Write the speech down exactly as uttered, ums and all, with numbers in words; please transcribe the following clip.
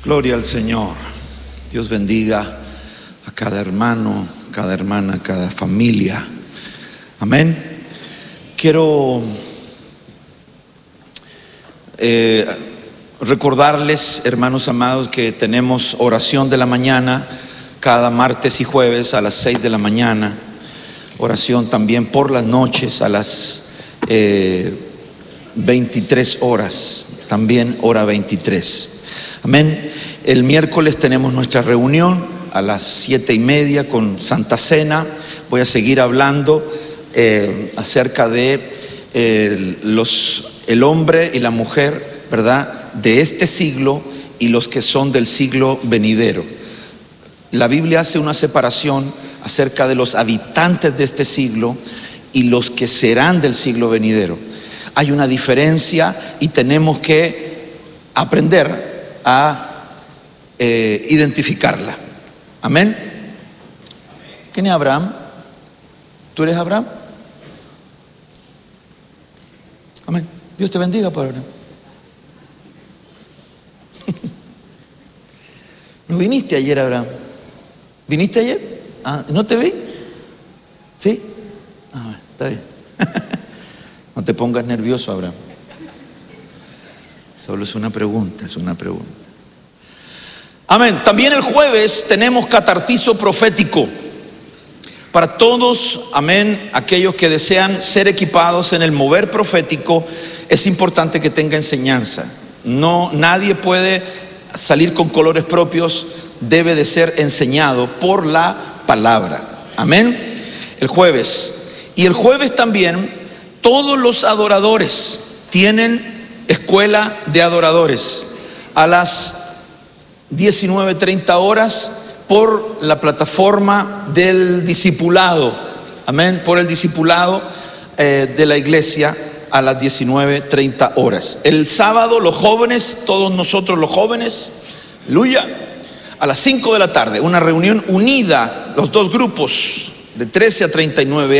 Gloria al Señor. Dios bendiga a cada hermano, cada hermana, cada familia. Amén. Quiero eh, recordarles, hermanos amados, que tenemos oración de la mañana cada martes y jueves a las seis de la mañana. Oración también por las noches a las eh, veintitrés horas, también hora veintitrés. Amén. El miércoles tenemos nuestra reunión a las siete y media con Santa Cena. Voy a seguir hablando eh, acerca de eh, los, el hombre y la mujer, ¿verdad?, de este siglo y los que son del siglo venidero. La Biblia hace una separación acerca de los habitantes de este siglo y los que serán del siglo venidero. Hay una diferencia y tenemos que aprender a eh, identificarla. Amén. ¿Quién es Abraham? ¿Tú eres Abraham? Amén. Dios te bendiga por Abraham. ¿No viniste ayer, Abraham? ¿Viniste ayer? Ah, ¿no te vi? ¿Sí? Ah, está bien. No te pongas nervioso, Abraham. Solo es una pregunta, es una pregunta. Amén. También el jueves tenemos catartizo profético. Para todos, amén, aquellos que desean ser equipados en el mover profético, es importante que tenga enseñanza. No, nadie puede salir con colores propios, debe de ser enseñado por la palabra. Amén. El jueves. Y el jueves también, todos los adoradores tienen escuela de adoradores a las diecinueve treinta horas por la plataforma del discipulado. Amén. Por el discipulado eh, de la iglesia a las diecinueve treinta horas. El sábado los jóvenes, todos nosotros los jóvenes, aleluya, a las cinco de la tarde, una reunión unida, los dos grupos de trece a treinta y nueve